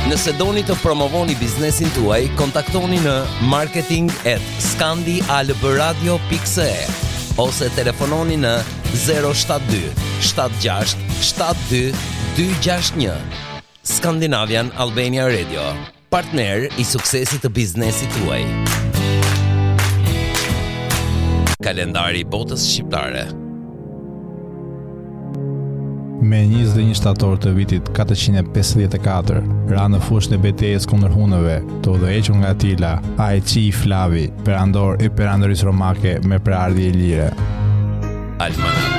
Nëse doni të promovoni biznesin tuaj, kontaktoni në marketing@scandialbradio.se ose telefononi në 072 76 72 261. Scandinavian Albania Radio, partner i suksesit të biznesit tuaj. Kalendari i botës shqiptare. Me 21 shtator të vitit 454, ra në fushën e betejës kundër hunëve, të udhëhequr nga Attila, Aiqi i Flavi, perandor i perandorisë romake me prardhje lire. Almanak.